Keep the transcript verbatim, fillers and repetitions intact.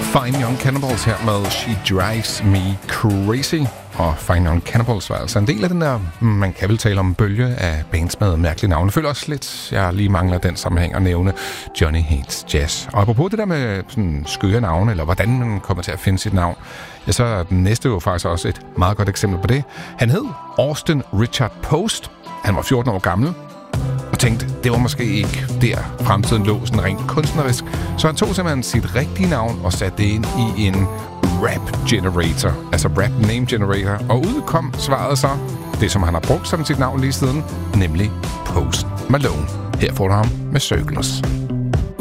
Fine Young Cannibals her med She Drives Me Crazy. Og Fine Young Cannibals var altså en del af den der, man kan vel tale om, bølge af bands med mærkelige navne. Jeg føler også lidt, jeg lige mangler den sammenhæng at nævne Johnny Hates Jazz. Og apropos det der med sådan skøre navne, eller hvordan man kommer til at finde sit navn, ja, så er den næste jo faktisk også et meget godt eksempel på det. Han hed Austin Richard Post. Han var fjorten år gammel. Og tænkte, det var måske ikke der fremtiden lå sådan rent kunstnerisk. Så han tog simpelthen sit rigtige navn og satte det ind i en rap generator. Altså rap name generator. Og ud kom svaret så, det som han har brugt som sit navn lige siden, nemlig Post Malone. Her får du ham med Circles.